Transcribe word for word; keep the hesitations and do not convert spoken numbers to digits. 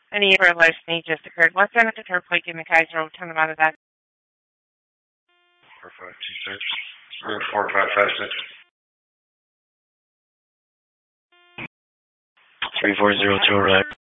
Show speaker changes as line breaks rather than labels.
A need for a life need just occurred. What's on the Turquoise in the Kaiser Road, turn about that?
Four five two six. Four five five six.
Three four zero two, right?